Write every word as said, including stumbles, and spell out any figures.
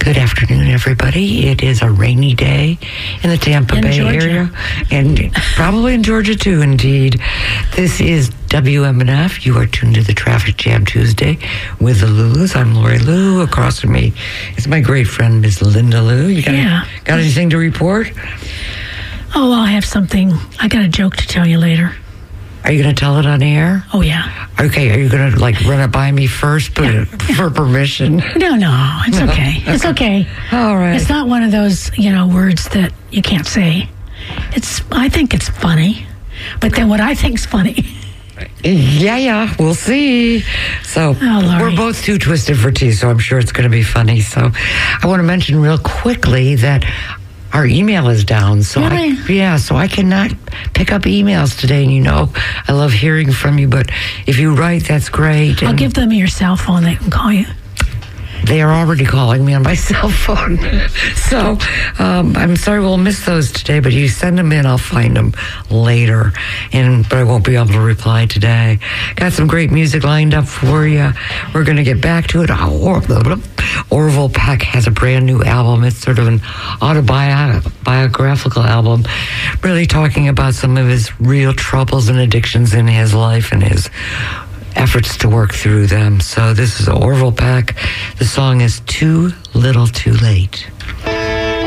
Good afternoon, everybody. It is a rainy day in the Tampa in Bay Georgia. area, and probably in Georgia too, indeed. This is W M N F. You are tuned to the Traffic Jam Tuesday with the Lulus. I'm Lori Lou. Across from me is my great friend, Miss Linda Lou. You got, Yeah. got anything to report? Oh, I have something. I got a joke to tell you later. Are you going to tell it on air? Oh, yeah. Okay, are you going to, like, run it by me first but Yeah. for permission? No, no, it's No. okay. It's okay. All right. It's not one of those, you know, words that you can't say. It's. I think it's funny, but then what I think's funny. Yeah, yeah, we'll see. So Oh, Lori. we're both too twisted for tea, so I'm sure it's going to be funny. So I want to mention real quickly that our email is down. So Really? I, yeah, so I cannot pick up emails today. And you know, I love hearing from you, but if you write, that's great. I'll And give them your cell phone. They can call you. they are already calling me on my cell phone. So um, I'm sorry we'll miss those today, but you send them in, I'll find them later. And but I won't be able to reply today. Got some great music lined up for you. We're going to get back to it. Or, Orville Peck has a brand new album. It's sort of an autobiographical album, really talking about some of his real troubles and addictions in his life and his efforts to work through them. So this is Orville Peck. The song is Too Little Too Late.